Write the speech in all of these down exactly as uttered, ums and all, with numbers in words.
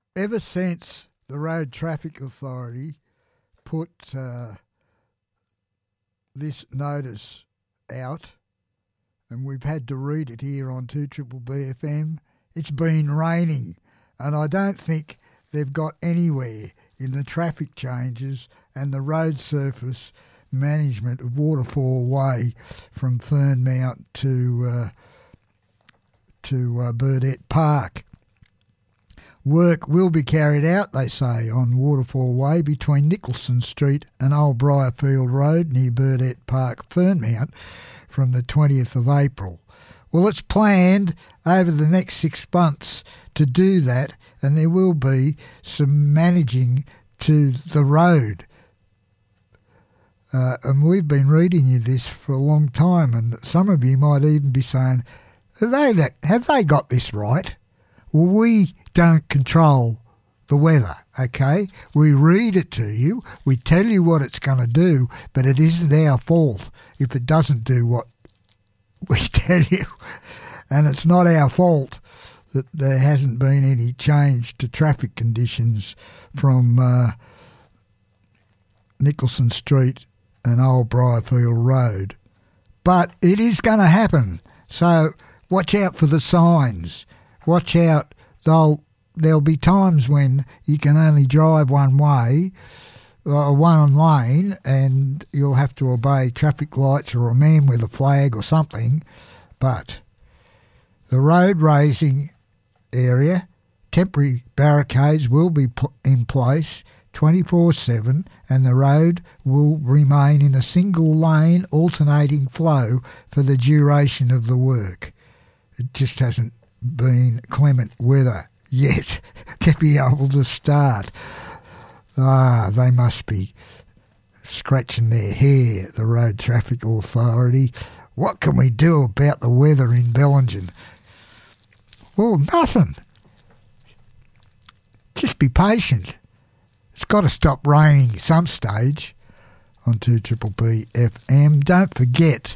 ever since the Road Traffic Authority put uh, this notice out, and we've had to read it here on two Triple B F M, it's been raining, and I don't think they've got anywhere in the traffic changes and the road surface management of Waterfall Way from Fernmount to uh, to uh, Burdett Park. Work will be carried out, they say, on Waterfall Way between Nicholson Street and Old Briarfield Road near Burdett Park, Fernmount, from the twentieth of April. Well, it's planned over the next six months to do that, and there will be some managing to the road. Uh, and we've been reading you this for a long time, and some of you might even be saying, have they, that, have they got this right? Well, we don't control the weather, okay? We read it to you, we tell you what it's going to do, but it isn't our fault if it doesn't do what we tell you. And it's not our fault that there hasn't been any change to traffic conditions from uh, Nicholson Street and Old Briarfield Road. But it is going to happen, so watch out for the signs. Watch out, they'll, there'll be times when you can only drive one way, uh, one lane, and you'll have to obey traffic lights or a man with a flag or something. But the road raising area, temporary barricades will be pl- in place twenty-four seven, and the road will remain in a single lane alternating flow for the duration of the work. It just hasn't been clement weather yet to be able to start. Ah, they must be scratching their hair, the Road Traffic Authority. What can we do about the weather in Bellingen? Well, nothing. Just be patient. It's got to stop raining some stage on two Triple B F M. Don't forget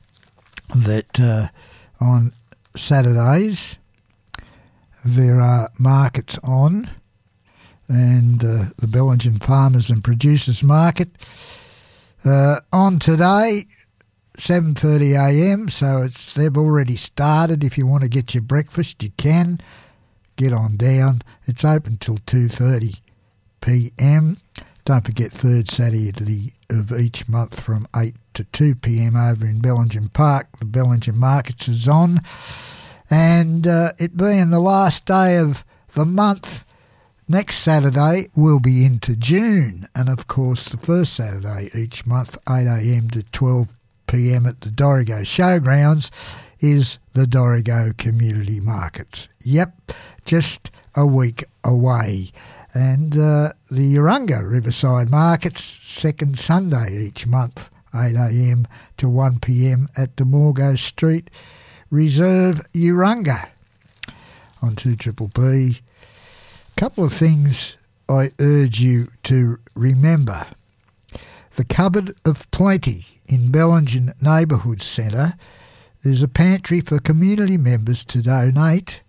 that uh, on Saturdays there are markets on, and uh, the Bellingen Farmers and Producers Market uh, on today, seven thirty a m, so it's they've already started. If you want to get your breakfast, you can get on down. It's open till two thirty p m. Don't forget, third Saturday of each month from eight to two p m over in Bellingen Park, the Bellingen Markets is on. And uh, it being the last day of the month, next Saturday will be into June. And of course, the first Saturday each month, eight a m to twelve p m at the Dorrigo Showgrounds, is the Dorrigo Community Markets. Yep, just a week away. And uh, the Urunga Riverside Markets, second Sunday each month, eight a m to one p m at Demorgo Street Reserve, Urunga. On two Triple B, a couple of things I urge you to remember. The Cupboard of Plenty in Bellingen Neighbourhood Centre is a pantry for community members to donate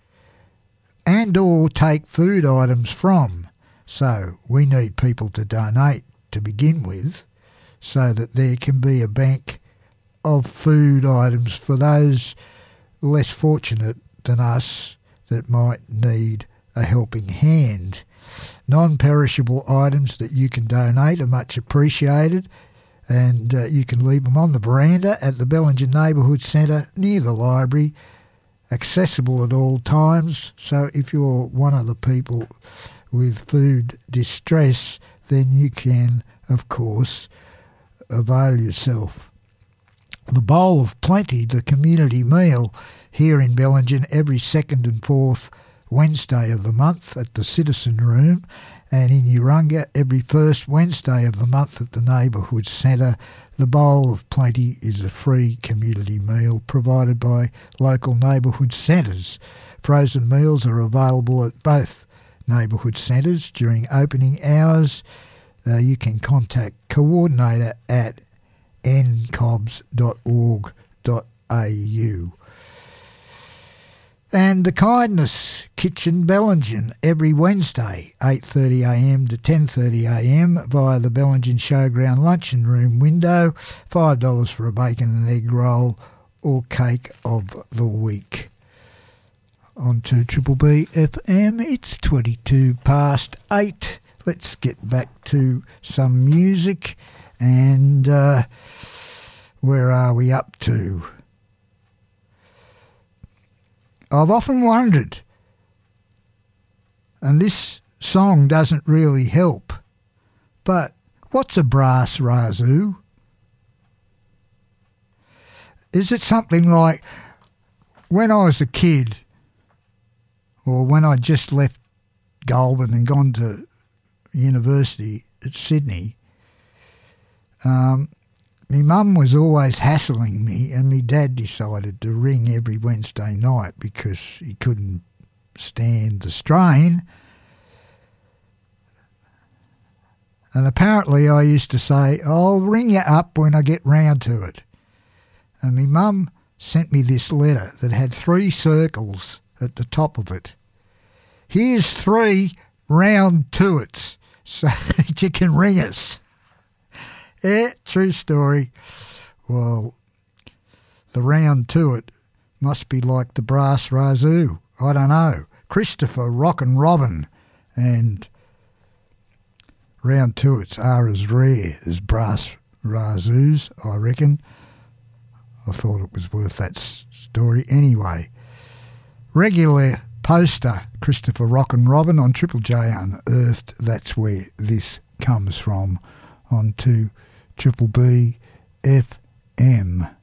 and or take food items from. So we need people to donate to begin with, so that there can be a bank of food items for those less fortunate than us that might need a helping hand. Non-perishable items that you can donate are much appreciated, and uh, you can leave them on the veranda at the Bellingen Neighbourhood Centre near the library, accessible at all times. So if you're one of the people with food distress, then you can, of course, avail yourself. The Bowl of Plenty, the community meal here in Bellingen every second and fourth Wednesday of the month at the Citizen Room, and in Urunga every first Wednesday of the month at the Neighbourhood Centre. The Bowl of Plenty is a free community meal provided by local neighbourhood centres. Frozen meals are available at both neighbourhood centres during opening hours. Uh, you can contact coordinator at n cobs dot org dot a u. And the Kindness Kitchen Bellingen every Wednesday, eight thirty a m to ten thirty a m via the Bellingen Showground luncheon room window, five dollars for a bacon and egg roll or cake of the week. On to Triple B F M, it's twenty-two past eight. Let's get back to some music and uh, where are we up to? I've often wondered, and this song doesn't really help, but what's a brass razoo? Is it something like when I was a kid, or when I just left Goulburn and gone to university at Sydney, um, my mum was always hassling me, and my dad decided to ring every Wednesday night because he couldn't stand the strain. And apparently I used to say, I'll ring you up when I get round to it. And my mum sent me this letter that had three circles at the top of it. Here's three round to it's so that you can ring us. Yeah, true story. Well, the round to it must be like the brass razoo. I don't know. Christopher Rockin' Robin and round to it's are as rare as brass razoos, I reckon. I thought it was worth that story anyway. Regular poster Christopher Rockin' Robin on Triple J Unearthed. That's where this comes from. On to Triple B F M.